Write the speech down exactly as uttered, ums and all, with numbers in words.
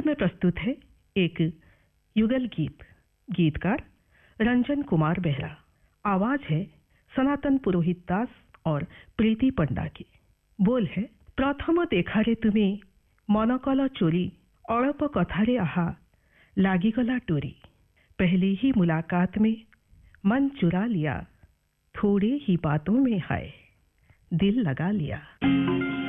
में प्रस्तुत है एक युगल गीत। गीतकार रंजन कुमार बेहरा। आवाज है सनातन पुरोहित दास और प्रीति पंडा की। बोल है, प्रथम देखारे तुमे मन कल चोरी, अल्प कथारे आहा लागिगला टोरी। पहली ही मुलाकात में मन चुरा लिया, थोड़े ही बातों में हाय दिल लगा लिया।